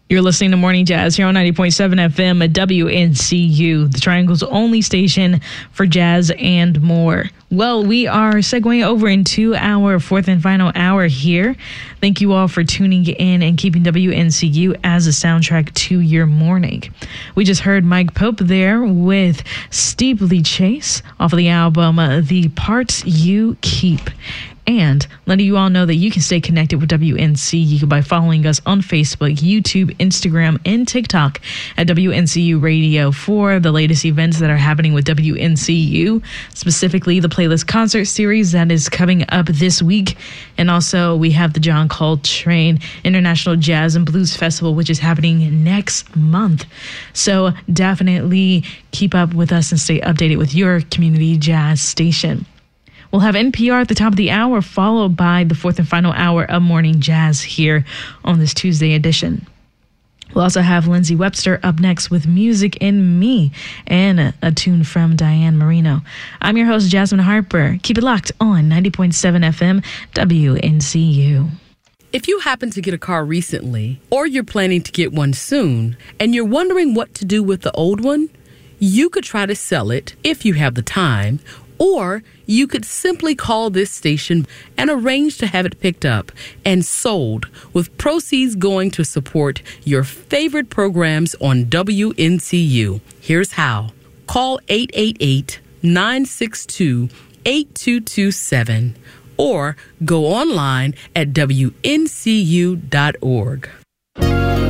You're listening to Morning Jazz here on 90.7 FM at WNCU, the Triangle's only station for jazz and more. Well, we are segueing over into our fourth and final hour here. Thank you all for tuning in and keeping WNCU as a soundtrack to your morning. We just heard Mike Pope there with Steepley Chase off of the album The Parts You Keep. And letting you all know that you can stay connected with WNCU by following us on Facebook, YouTube, Instagram, and TikTok at WNCU Radio for the latest events that are happening with WNCU, specifically the Playlist Concert Series that is coming up this week. And also we have the John Coltrane International Jazz and Blues Festival, which is happening next month. So definitely keep up with us and stay updated with your community jazz station. We'll have NPR at the top of the hour, followed by the fourth and final hour of Morning Jazz here on this Tuesday edition. We'll also have Lindsay Webster up next with Music in Me and a tune from Diane Marino. I'm your host, Jasmine Harper. Keep it locked on 90.7 FM WNCU. If you happen to get a car recently, or you're planning to get one soon, and you're wondering what to do with the old one, you could try to sell it if you have the time, or you could simply call this station and arrange to have it picked up and sold, with proceeds going to support your favorite programs on WNCU. Here's how. Call 888-962-8227 or go online at WNCU.org.